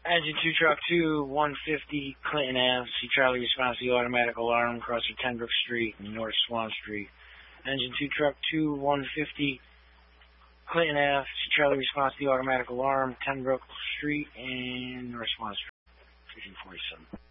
Engine 2 Truck 2, 150 Clinton Ave. See Charlie response to the automatic alarm crossing 10 Brook Street and North Swan Street. Engine 2 Truck 2, 150 Clinton Ave. See Charlie response to the automatic alarm, 10 Brook Street and North Swan Street. 1547.